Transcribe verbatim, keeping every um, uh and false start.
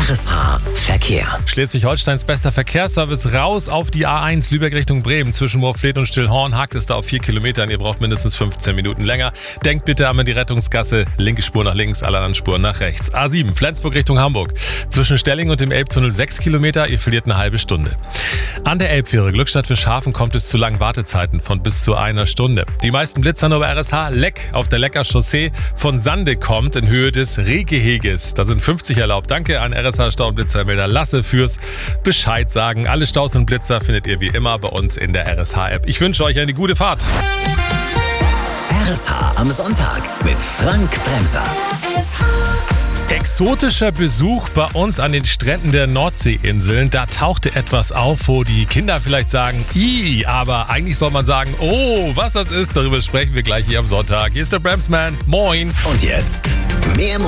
R S H Verkehr. Schleswig-Holsteins bester Verkehrsservice raus auf die A eins Lübeck Richtung Bremen. Zwischen Moorfleet und Stillhorn hakt es da auf vier Kilometern. Ihr braucht mindestens fünfzehn Minuten länger. Denkt bitte an die Rettungsgasse. Linke Spur nach links, alle anderen Spuren nach rechts. A sieben Flensburg Richtung Hamburg. Zwischen Stelling und dem Elbtunnel sechs Kilometer. Ihr verliert eine halbe Stunde. An der Elbfähre Glückstadt-Fischhafen kommt es zu langen Wartezeiten von bis zu einer Stunde. Die meisten Blitzer nur bei R S H. Leck auf der Lecker Chaussee von Sande kommt in Höhe des Rehgeheges. Da sind fünfzig erlaubt. Danke an R S H Stau- und Blitzermelder Lasse fürs Bescheid sagen. Alle Staus und Blitzer findet ihr wie immer bei uns in der R S H-App. Ich wünsche euch eine gute Fahrt. R S H am Sonntag mit Frank Bremser. Exotischer Besuch bei uns an den Stränden der Nordseeinseln. Da tauchte etwas auf, wo die Kinder vielleicht sagen, i, aber eigentlich soll man sagen, oh, was das ist, darüber sprechen wir gleich hier am Sonntag. Hier ist der Bremsman. Moin. Und jetzt mehr